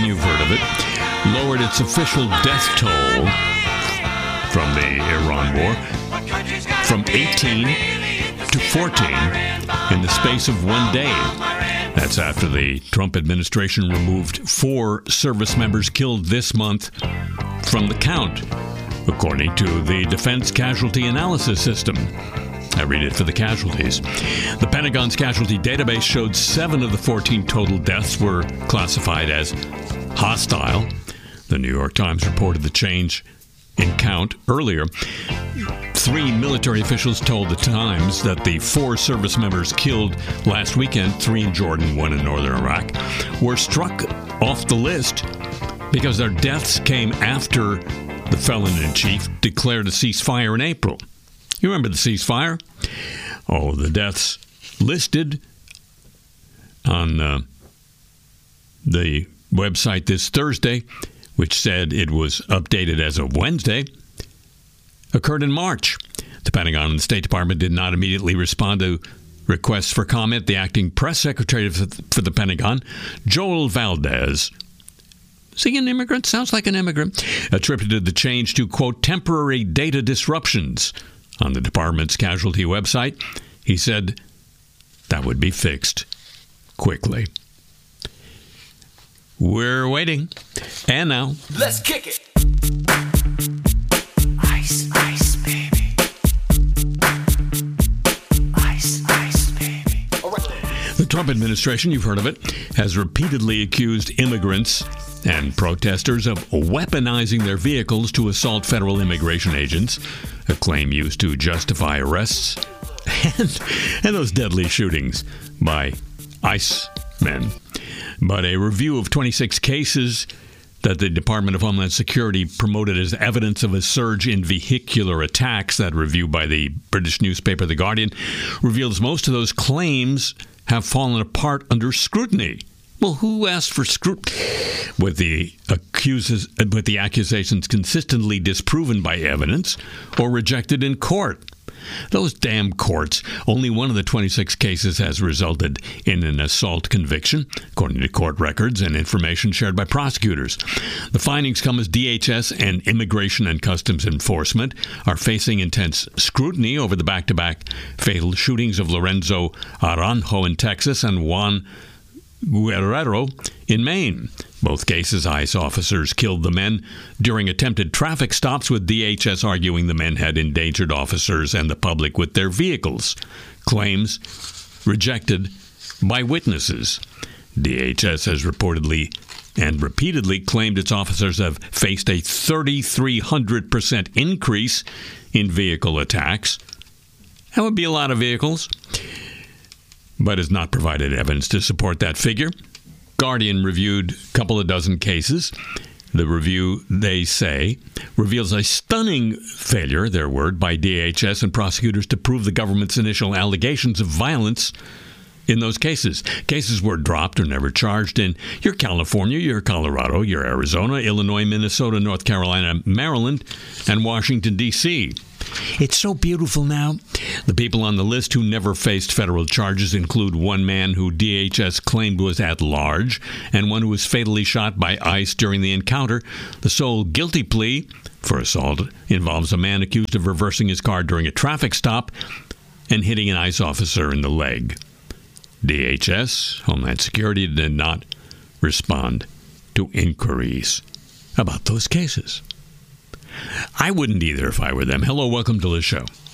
you've heard of it, lowered its official death toll from the Iran war from 18 to 14 in the space of one day. That's after the Trump administration removed 4 service members killed this month from the count, according to the Defense Casualty Analysis System. I read it for the casualties. The Pentagon's casualty database showed 7 of the 14 total deaths were classified as hostile. The New York Times reported the change in count earlier. 3 military officials told the Times that the 4 service members killed last weekend, 3 in Jordan, 1 in northern Iraq, were struck off the list because their deaths came after the felon-in-chief declared a ceasefire in April. You remember the ceasefire? Oh, the deaths listed on the website this Thursday, which said it was updated as of Wednesday, occurred in March. The Pentagon and the State Department did not immediately respond to requests for comment. The acting press secretary for the Pentagon, Joel Valdez, is he an immigrant? Sounds like an immigrant. Attributed the change to, quote, temporary data disruptions on the department's casualty website. He said that would be fixed quickly. We're waiting. And now, let's kick it. Ice, ice, baby. Ice, ice, baby. All right. The Trump administration, you've heard of it, has repeatedly accused immigrants and protesters of weaponizing their vehicles to assault federal immigration agents, a claim used to justify arrests and those deadly shootings by ICE men. But a review of 26 cases that the Department of Homeland Security promoted as evidence of a surge in vehicular attacks, that review by the British newspaper The Guardian, reveals most of those claims have fallen apart under scrutiny. Well, who asked for scrutiny? With the accusations consistently disproven by evidence or rejected in court. Those damn courts. Only one of the 26 cases has resulted in an assault conviction, according to court records and information shared by prosecutors. The findings come as DHS and Immigration and Customs Enforcement are facing intense scrutiny over the back-to-back fatal shootings of Lorenzo Aranjo in Texas and Juan Guerrero in Maine. Both cases, ICE officers killed the men during attempted traffic stops, with DHS arguing the men had endangered officers and the public with their vehicles. Claims rejected by witnesses. DHS has reportedly and repeatedly claimed its officers have faced a 3,300% increase in vehicle attacks. That would be a lot of vehicles, but has not provided evidence to support that figure. Guardian reviewed a couple of dozen cases. The review, they say, reveals a stunning failure, their word, by DHS and prosecutors to prove the government's initial allegations of violence in those cases. Cases were dropped or never charged in your California, your Colorado, your Arizona, Illinois, Minnesota, North Carolina, Maryland, and Washington, D.C. It's so beautiful now. The people on the list who never faced federal charges include one man who DHS claimed was at large and one who was fatally shot by ICE during the encounter. The sole guilty plea for assault involves a man accused of reversing his car during a traffic stop and hitting an ICE officer in the leg. DHS, Homeland Security, did not respond to inquiries about those cases. I wouldn't either if I were them. Hello, welcome to the show.